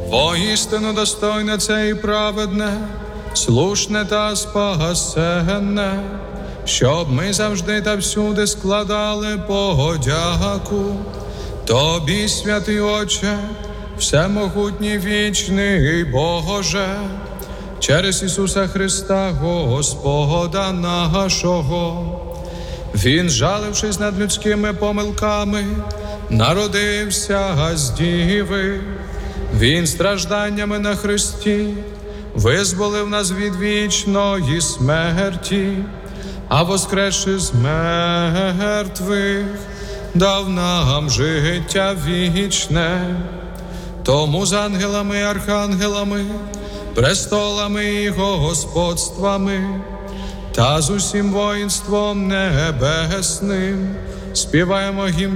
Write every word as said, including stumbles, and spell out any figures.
Воістину достойне це і праведне, слушне та спасенне, щоб ми завжди та всюди складали подяку Тобі, святий Отче, всемогутній вічний Боже, через Ісуса Христа, Господа нашого. Він, жалившись над людськими помилками, народився з діви. Він стражданнями на хресті визволив нас від вічної смерті, а воскресши з мертвих, дав нам життя вічне. Тому з ангелами і архангелами, престолами і господствами та з усім воїнством небесним співаємо гімн